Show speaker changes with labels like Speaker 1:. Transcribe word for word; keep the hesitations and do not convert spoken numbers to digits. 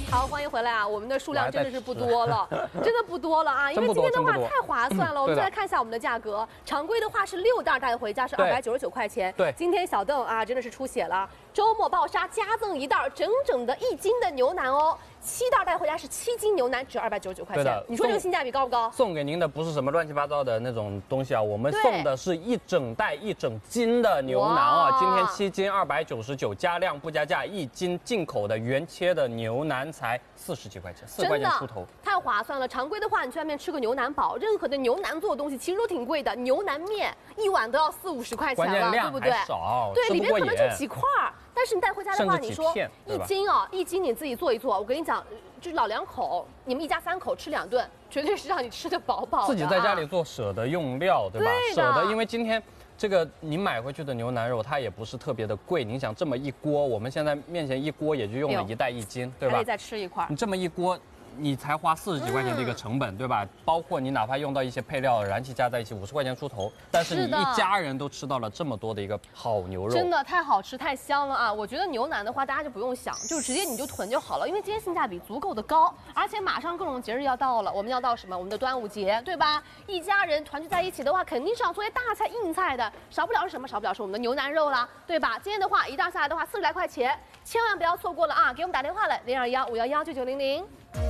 Speaker 1: 好，欢迎回来啊！我们的数量真的是不多了，真的不多了啊！因为今天的话太划算了，我们再来看一下我们的价格。常规的话是六袋带回家是二百九十九块钱，
Speaker 2: 对，
Speaker 1: 今天小邓啊真的是出血了，周末暴杀加赠一袋整整的一斤的牛腩哦。 七袋带回家是七斤牛腩，只二百九十九块钱。你说这个性价比高不高？
Speaker 2: 送给您的不是什么乱七八糟的那种东西啊，我们送的是一整袋一整斤的牛腩啊。今天七斤二百九十九，加量不加价，一斤进口的原切的牛腩才四十几块钱，四块钱出头，
Speaker 1: 太划算了。常规的话，你去外面吃个牛腩堡，任何的牛腩做的东西其实都挺贵的，牛腩面一碗都要四五十块钱了，对不对？
Speaker 2: 少，
Speaker 1: 对，里面可能就几块儿。 但是你带回家的话，你说一斤哦，一斤你自己做一做，我跟你讲，就是老两口，你们一家三口吃两顿，绝对是让你吃得饱饱的、啊。
Speaker 2: 自己在家里做，舍得用料，对吧？
Speaker 1: 对
Speaker 2: 舍得，因为今天这个你买回去的牛腩肉，它也不是特别的贵。你想这么一锅，我们现在面前一锅也就用了一袋一斤，对吧？
Speaker 1: 还得再吃一块。
Speaker 2: 你这么一锅。 你才花四十几块钱的一个成本，嗯、对吧？包括你哪怕用到一些配料、燃气加在一起，五十块钱出头，但是你一家人都吃到了这么多的一个好牛肉，
Speaker 1: 真的太好吃、太香了啊！我觉得牛腩的话，大家就不用想，就直接你就囤就好了，因为今天性价比足够的高，而且马上各种节日要到了，我们要到什么？我们的端午节，对吧？一家人团聚在一起的话，肯定是要做些大菜、硬菜的，少不了是什么？少不了是我们的牛腩肉啦，对吧？今天的话，一袋下来的话，四十来块钱，千万不要错过了啊！给我们打电话了，零二幺五幺幺九九零零。